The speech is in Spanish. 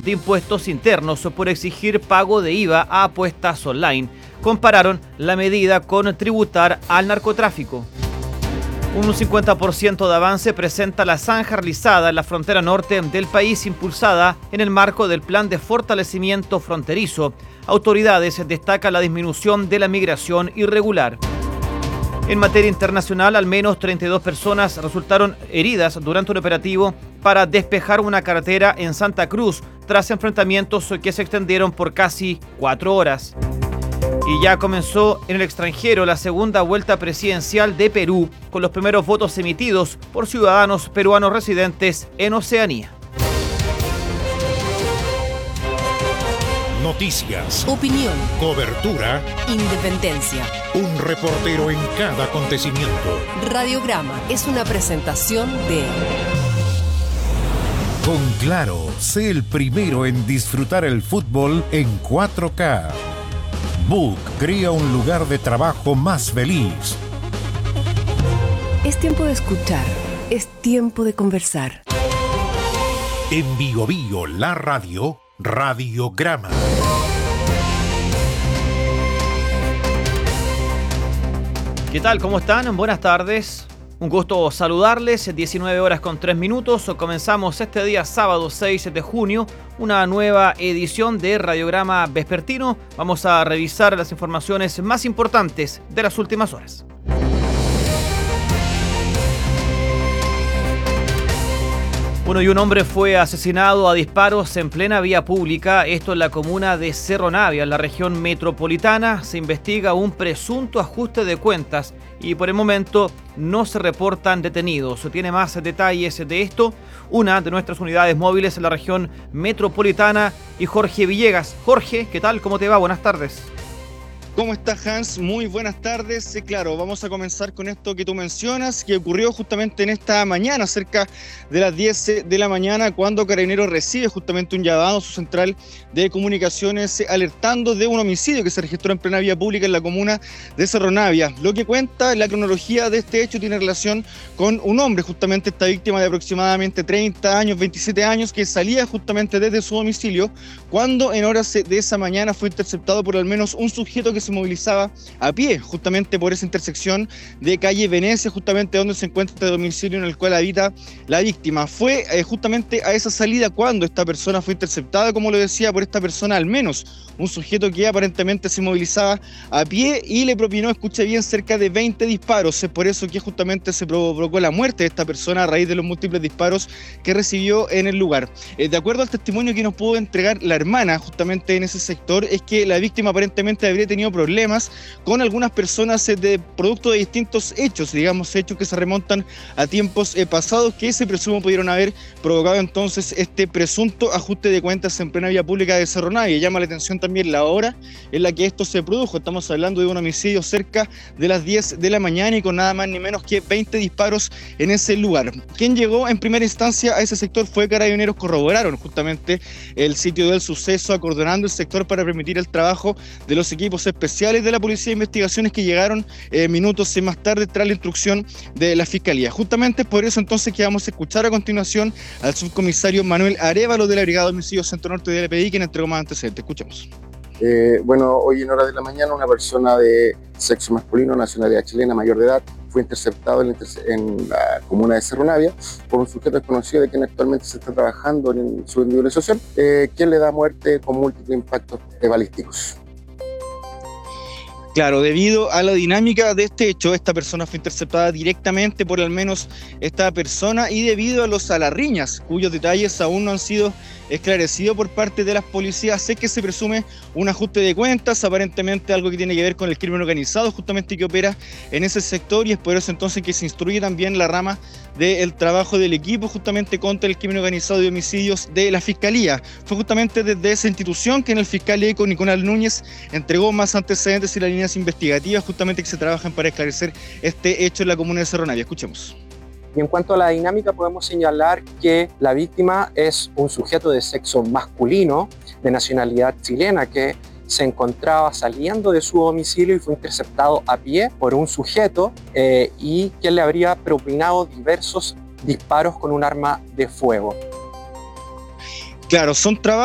de impuestos internos por exigir pago de IVA a apuestas online. Compararon la medida con tributar al narcotráfico. Un 50% de avance presenta la zanja realizada en la frontera norte del país, impulsada en el marco del Plan de Fortalecimiento Fronterizo. Autoridades destacan la disminución de la migración irregular. En materia internacional, al menos 32 personas resultaron heridas durante un operativo para despejar una carretera en Santa Cruz tras enfrentamientos que se extendieron por casi 4 horas. Y ya comenzó en el extranjero la segunda vuelta presidencial de Perú, con los primeros votos emitidos por ciudadanos peruanos residentes en Oceanía. Noticias, opinión, cobertura, independencia. Un reportero en cada acontecimiento. Radiograma es una presentación de... Con Claro, sé el primero en disfrutar el fútbol en 4K. Book crea un lugar de trabajo más feliz. Es tiempo de escuchar, es tiempo de conversar. En Bio Bio, la radio, Radiograma. ¿Qué tal? ¿Cómo están? Buenas tardes. Un gusto saludarles. 19:03. Comenzamos este día sábado 6 de junio una nueva edición de Radiograma Vespertino. Vamos a revisar las informaciones más importantes de las últimas horas. Bueno, y un hombre fue asesinado a disparos en plena vía pública, esto en la comuna de Cerro Navia, en la región metropolitana. Se investiga un presunto ajuste de cuentas y por el momento no se reportan detenidos. Tiene más detalles de esto una de nuestras unidades móviles en la región metropolitana y Jorge Villegas. Jorge, ¿qué tal? ¿Cómo te va? Buenas tardes. ¿Cómo estás, Hans? Muy buenas tardes. Sí, claro, vamos a comenzar con esto que tú mencionas, que ocurrió justamente en esta mañana, cerca de las 10 de la mañana, cuando Carabineros recibe justamente un llamado a su central de comunicaciones alertando de un homicidio que se registró en plena vía pública en la comuna de Cerro Navia. Lo que cuenta la cronología de este hecho tiene relación con un hombre, justamente esta víctima de aproximadamente 30 años, 27 años, que salía justamente desde su domicilio, cuando en horas de esa mañana fue interceptado por al menos un sujeto que se movilizaba a pie, justamente por esa intersección de calle Venecia, justamente donde se encuentra este domicilio en el cual habita la víctima. Fue justamente a esa salida cuando esta persona fue interceptada, como lo decía, por esta persona, al menos un sujeto que aparentemente se movilizaba a pie y le propinó, escuche bien, cerca de 20 disparos. Es por eso que justamente se provocó la muerte de esta persona a raíz de los múltiples disparos que recibió en el lugar. De acuerdo al testimonio que nos pudo entregar la hermana justamente en ese sector, es que la víctima aparentemente habría tenido problemas con algunas personas de producto de distintos hechos, digamos, hechos que se remontan a tiempos pasados, que se presume pudieron haber provocado entonces este presunto ajuste de cuentas en plena vía pública de Cerro Navia. Llama la atención también la hora en la que esto se produjo. Estamos hablando de un homicidio cerca de las 10 de la mañana y con nada más ni menos que 20 disparos en ese lugar. Quien llegó en primera instancia a ese sector fue Carabineros. Corroboraron justamente el sitio del suceso, acordonando el sector para permitir el trabajo de los equipos especiales de la Policía de Investigaciones que llegaron minutos más tarde tras la instrucción de la Fiscalía. Justamente por eso entonces que vamos a escuchar a continuación al subcomisario Manuel Arévalo de la Brigada de Homicidios Centro Norte de LPI, quien entregó más antecedentes. Escuchemos. Hoy en horas de la mañana una persona de sexo masculino, nacionalidad chilena, mayor de edad, fue interceptado en la comuna de Cerro Navia por un sujeto desconocido de quien actualmente se está trabajando en su individualización, quien le da muerte con múltiples impactos balísticos. Claro, debido a la dinámica de este hecho, esta persona fue interceptada directamente por al menos esta persona y debido a las riñas, cuyos detalles aún no han sido esclarecidos por parte de las policías, sé que se presume un ajuste de cuentas, aparentemente algo que tiene que ver con el crimen organizado, justamente que opera en ese sector, y es por eso entonces que se instruye también la rama del trabajo del equipo justamente contra el crimen organizado y homicidios de la Fiscalía. Fue justamente desde esa institución que en el fiscal ECO Nicolás Núñez entregó más antecedentes y las líneas investigativas justamente que se trabajan para esclarecer este hecho en la comuna de Cerro Navia. Escuchemos. Y en cuanto a la dinámica, podemos señalar que la víctima es un sujeto de sexo masculino, de nacionalidad chilena, que se encontraba saliendo de su domicilio y fue interceptado a pie por un sujeto y que le habría propinado diversos disparos con un arma de fuego. Claro, son trabajos